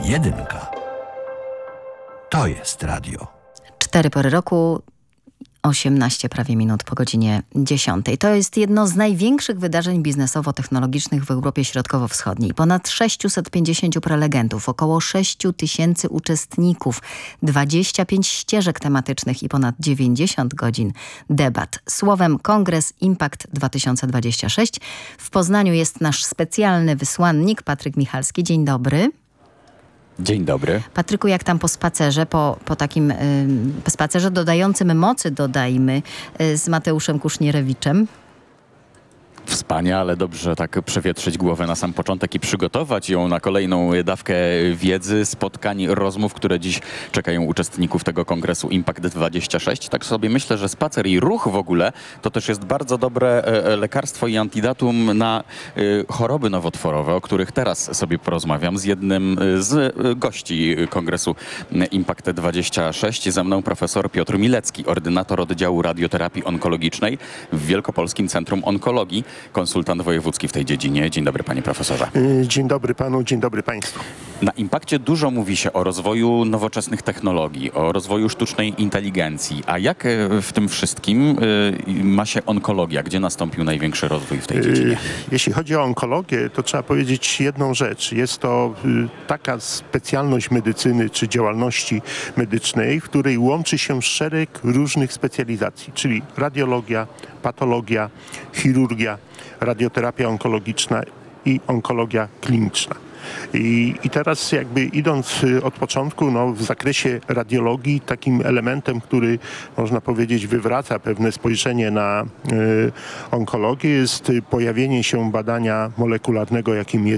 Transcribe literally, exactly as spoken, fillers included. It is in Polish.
Jedynka. To jest radio. Cztery pory roku, osiemnaście prawie minut po godzinie dziesiątej. To jest jedno z największych wydarzeń biznesowo-technologicznych w Europie Środkowo-Wschodniej. Ponad sześciuset pięćdziesięciu prelegentów, około sześć tysięcy uczestników, dwadzieścia pięć ścieżek tematycznych i ponad dziewięćdziesiąt godzin debat. Słowem Kongres Impact dwa tysiące dwadzieścia sześć. W Poznaniu jest nasz specjalny wysłannik Patryk Michalski. Dzień dobry. Dzień dobry. Patryku, jak tam po spacerze, po, po takim y, spacerze dodającym mocy, dodajmy, y, z Mateuszem Kusznierewiczem? Wspaniale, dobrze tak przewietrzyć głowę na sam początek i przygotować ją na kolejną dawkę wiedzy, spotkań, rozmów, które dziś czekają uczestników tego kongresu Impact dwadzieścia sześć. Tak sobie myślę, że spacer i ruch w ogóle to też jest bardzo dobre lekarstwo i antidotum na choroby nowotworowe, o których teraz sobie porozmawiam z jednym z gości kongresu Impact dwadzieścia sześć. Ze mną profesor Piotr Milecki, ordynator oddziału radioterapii onkologicznej w Wielkopolskim Centrum Onkologii, konsultant wojewódzki w tej dziedzinie. Dzień dobry, panie profesorze. Dzień dobry panu, dzień dobry państwu. Na Impakcie dużo mówi się o rozwoju nowoczesnych technologii, o rozwoju sztucznej inteligencji. A jak w tym wszystkim ma się onkologia? Gdzie nastąpił największy rozwój w tej dziedzinie? Jeśli chodzi o onkologię, to trzeba powiedzieć jedną rzecz. Jest to taka specjalność medycyny czy działalności medycznej, w której łączy się szereg różnych specjalizacji, czyli radiologia, patologia, chirurgia, radioterapia onkologiczna i onkologia kliniczna. I, I teraz jakby idąc od początku, no, w zakresie radiologii takim elementem, który można powiedzieć wywraca pewne spojrzenie na y, onkologię, jest pojawienie się badania molekularnego, jakim jest